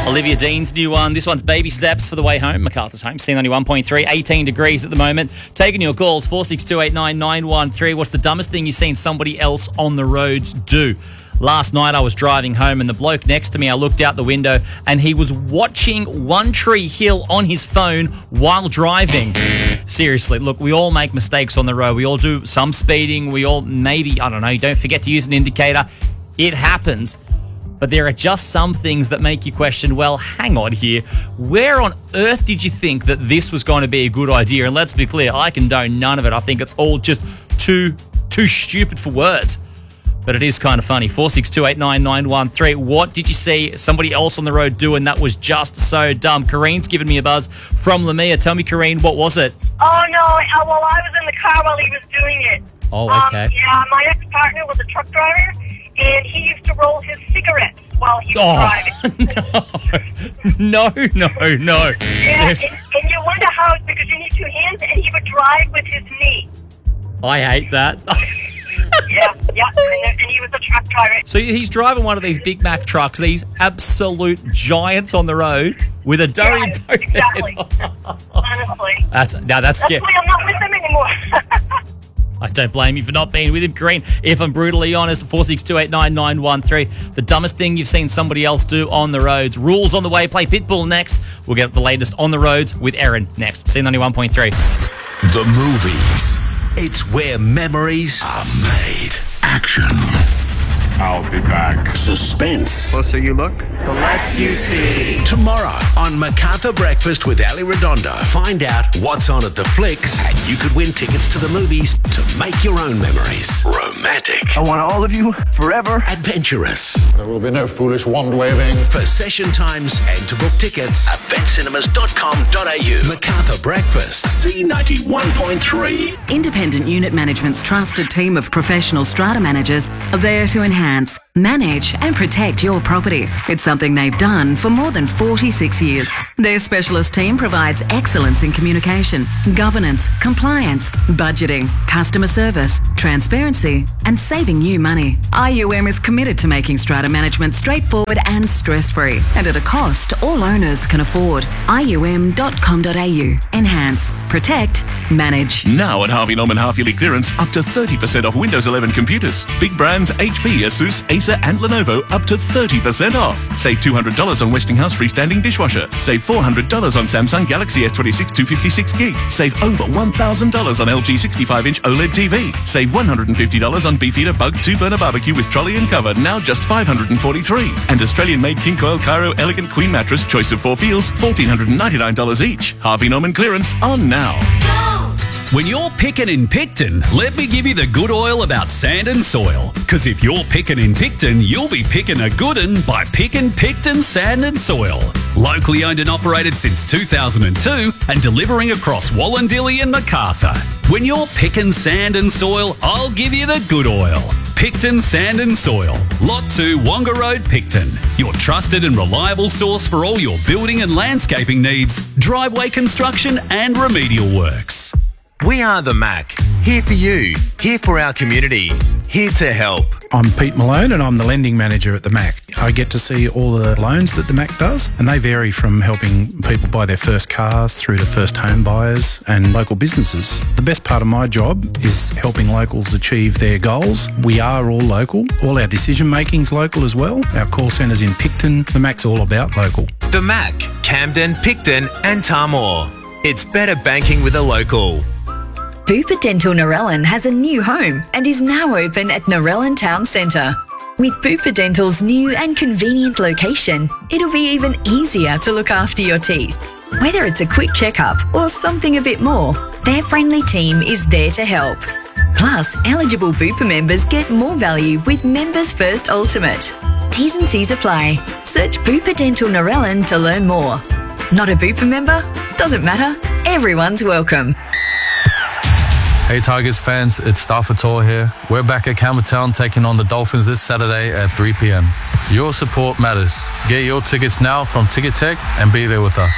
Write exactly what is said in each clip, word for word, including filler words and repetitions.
Olivia Dean's new one. This one's Baby Steps for the way home. MacArthur's home, C ninety-one point three, eighteen degrees at the moment. Taking your calls, four six two eight nine nine one three. What's the dumbest thing you've seen somebody else on the roads do? Last night I was driving home and the bloke next to me, I looked out the window and he was watching One Tree Hill on his phone while driving. Seriously, look, we all make mistakes on the road. We all do some speeding. We all maybe, I don't know, you don't forget to use an indicator. It happens. But there are just some things that make you question, well, hang on here. Where on earth did you think that this was going to be a good idea? And let's be clear, I condone none of it. I think it's all just too, too stupid for words. But it is kind of funny. four six two eight nine nine one three. What did you see somebody else on the road do and that was just so dumb? Kareen's given me a buzz from Lamia. Tell me, Kareen, what was it? Oh, no. Uh, well, I was in the car while he was doing it. Oh, okay. Um, yeah, my ex-partner was a truck driver, and he used to roll his cigarettes while he was oh, driving. No, no, no, no. Yeah, and, and you wonder how, because you need two hands, and he would drive with his knee. I hate that. Yeah, yeah, and, and he was a truck driver. So he's driving one of these Big Mac trucks, these absolute giants on the road with a durry Yeah, boat. exactly. Honestly. That's, now that's That's scary. why I'm not with him anymore. I don't blame you for not being with him, Kareen. If I'm brutally honest, four six two eight nine nine one three. The dumbest thing you've seen somebody else do on the roads. Rules on the way. Play Pitbull next. We'll get the latest on the roads with Erin next. C ninety-one point three. The movies. It's where memories are made. Action. I'll be back. Suspense. Closer you look, the less you see. Tomorrow on MacArthur Breakfast with Ali Redondo. Find out what's on at the flicks and you could win tickets to the movies to make your own memories. Romantic. I want all of you forever. Adventurous. There will be no foolish wand waving. For session times and to book tickets, event cinemas dot com dot a u. MacArthur Breakfast, C ninety-one point three. Independent Unit Management's trusted team of professional strata managers are there to enhance, manage and protect your property. It's something they've done for more than forty-six years. Their specialist team provides excellence in communication, governance, compliance, budgeting, customer service, transparency and saving you money. I U M is committed to making strata management straightforward and stress-free and at a cost all owners can afford. I U M dot com dot a u. Enhance, protect, manage. Now at Harvey Norman half-yearly clearance, up to thirty percent off Windows eleven computers. Big brands H P, Asus, Acer and Lenovo up to thirty percent off. Save two hundred dollars on Westinghouse freestanding dishwasher. Save four hundred dollars on Samsung Galaxy S twenty-six two fifty-six gig. Save over one thousand dollars on L G sixty-five inch OLED T V. Save one hundred fifty dollars on Beefeater Bug two burner barbecue with trolley and cover, now just five hundred forty-three dollars. And Australian-made King Coil Cairo Elegant Queen Mattress, choice of four feels, one thousand four hundred ninety-nine dollars each. Harvey Norman clearance on now. When you're picking in Picton, let me give you the good oil about sand and soil. Because if you're picking in Picton, you'll be picking a good un by picking Picton Sand and Soil. Locally owned and operated since two thousand two and delivering across Wallandilly and MacArthur. When you're picking sand and soil, I'll give you the good oil. Picton Sand and Soil, Lot two, Wonga Road, Picton. Your trusted and reliable source for all your building and landscaping needs, driveway construction and remedial works. We are the Mac. Here for you. Here for our community. Here to help. I'm Pete Malone and I'm the lending manager at the Mac. I get to see all the loans that the Mac does and they vary from helping people buy their first cars through to first home buyers and local businesses. The best part of my job is helping locals achieve their goals. We are all local. All our decision making's local as well. Our call centre's in Picton. The Mac's all about local. The Mac. Camden, Picton and Tamworth. It's better banking with a local. Bupa Dental Narellan has a new home and is now open at Narellan Town Centre. With Bupa Dental's new and convenient location, it'll be even easier to look after your teeth. Whether it's a quick checkup or something a bit more, their friendly team is there to help. Plus, eligible Bupa members get more value with Members First Ultimate. T's and C's apply. Search Bupa Dental Narellan to learn more. Not a Bupa member? Doesn't matter. Everyone's welcome. Hey Tigers fans, it's Stafford Tor here. We're back at Campbelltown taking on the Dolphins this Saturday at three p.m. Your support matters. Get your tickets now from Ticket Tech and be there with us.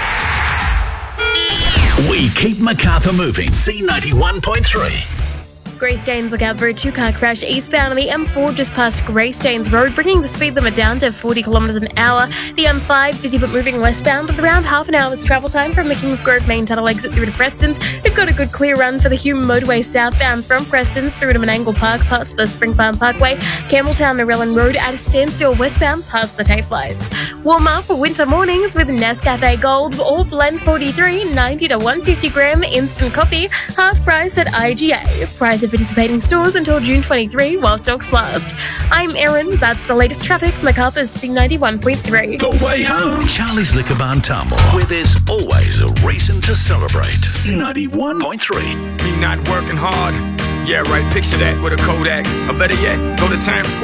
We keep MacArthur moving. C ninety-one point three. Greystanes, look out for a two-car crash eastbound on the M four just past Greystanes Road, bringing the speed limit down to forty kilometres an hour. The M five busy but moving westbound with around half an hour's travel time from the Kingsgrove main tunnel exit through to Prestons. We've got a good clear run for the Hume motorway southbound from Prestons through to Menangle Park past the Spring Farm Parkway. Campbelltown Narellan Road at a standstill westbound past the tape lights. Warm up for winter mornings with Nescafe Gold or Blend forty-three, ninety to one hundred fifty gram instant coffee, half price at I G A. Price at participating stores until June twenty-third while stocks last. I'm Erin, that's the latest traffic, Macarthur's C ninety-one point three. The Way Home. Charlie's Liquor Barn Tamworth, where there's always a reason to celebrate. C ninety-one point three. Me not working hard. Yeah, right, picture that with a Kodak. Or better yet, go to Times Square.